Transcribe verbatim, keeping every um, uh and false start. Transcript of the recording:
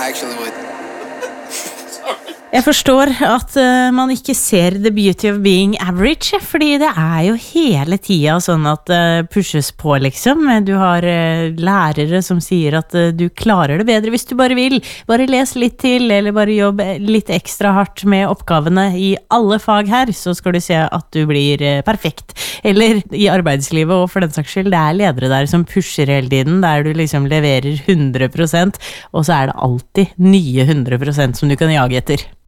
actually would. Jeg forstår at uh, man ikke ser the beauty of being average, fordi det er jo hele tiden sånn at uh, pushes på liksom. Du har uh, lærere som sier at uh, du klarer det bedre hvis du bare vil. Bare les litt til, eller bare jobb litt ekstra hardt med oppgavene i alle fag her, så skal du se at du blir uh, perfekt. Eller i arbeidslivet, og for den saks skyld, det er ledere der som pusher hele tiden, der du liksom leverer hundre prosent, og så er det alltid nye hundre prosent som du kan jage etter.